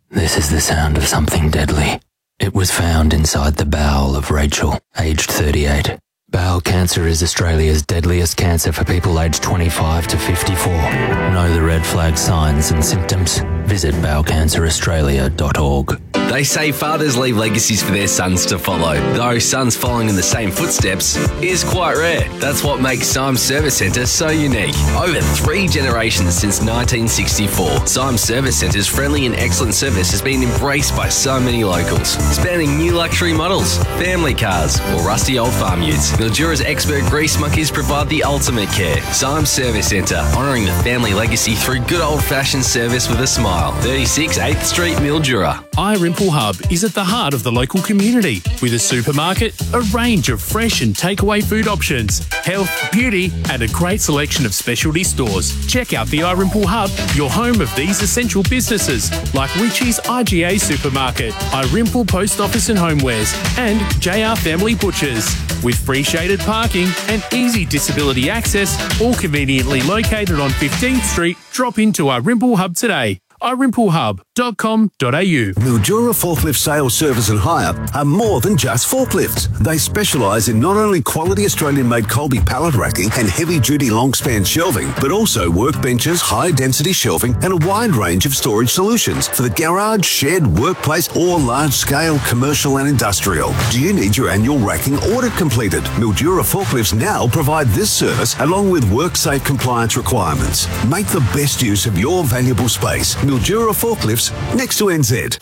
This is the sound of something deadly. It was found inside the bowel of Rachel, aged 38. Bowel cancer is Australia's deadliest cancer for people aged 25 to 54. Know the red flag signs and symptoms? Visit bowelcanceraustralia.org. They say fathers leave legacies for their sons to follow, though sons following in the same footsteps is quite rare. That's what makes Symes Service Centre so unique. Over 3 generations since 1964, Symes Service Centre's friendly and excellent service has been embraced by so many locals, spanning new luxury models, family cars, or rusty old farm utes. Mildura's expert grease monkeys provide the ultimate care. Symes Service Centre, honouring the family legacy through good old-fashioned service with a smile. 36 8th Street, Mildura. iRimple Hub is at the heart of the local community with a supermarket, a range of fresh and takeaway food options, health, beauty, and a great selection of specialty stores. Check out the iRimple Hub, your home of these essential businesses like Richie's IGA Supermarket, iRimple Post Office and Homewares, and JR Family Butchers. With free shaded parking and easy disability access, all conveniently located on 15th Street, drop into iRimple Hub today. iRimpleHub.com.au. Mildura Forklift Sales, Service and Hire are more than just forklifts. They specialise in not only quality Australian-made Colby pallet racking and heavy-duty long-span shelving, but also workbenches, high-density shelving and a wide range of storage solutions for the garage, shed, workplace or large-scale commercial and industrial. Do you need your annual racking audit completed? Mildura Forklifts now provide this service along with WorkSafe compliance requirements. Make the best use of your valuable space. Mildura Forklifts, next to NZ.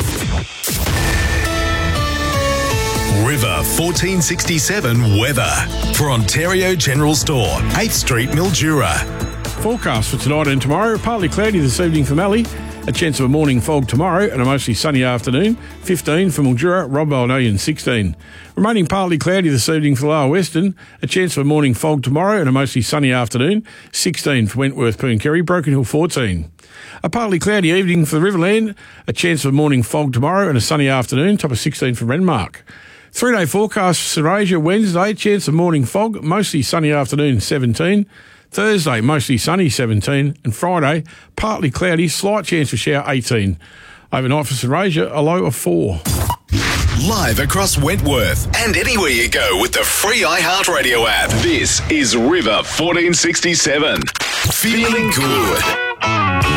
River 1467 weather for Ontario General Store, 8th Street, Mildura. Forecast for tonight and tomorrow, partly cloudy this evening for Mallee, a chance of a morning fog tomorrow and a mostly sunny afternoon, 15 for Mildura, Robbo 16. Remaining partly cloudy this evening for Lower Western, a chance of a morning fog tomorrow and a mostly sunny afternoon, 16 for Wentworth, Pooncarie, Broken Hill 14. A partly cloudy evening for the Riverland, a chance of a morning fog tomorrow and a sunny afternoon, top of 16 for Renmark. 3-day forecast for St Asia, Wednesday, chance of morning fog, mostly sunny afternoon, 17. Thursday, mostly sunny, 17. And Friday, partly cloudy, slight chance of shower, 18. Overnight for St Asia, a low of 4. Live across Wentworth and anywhere you go with the free iHeartRadio app. This is River 1467. Feeling good.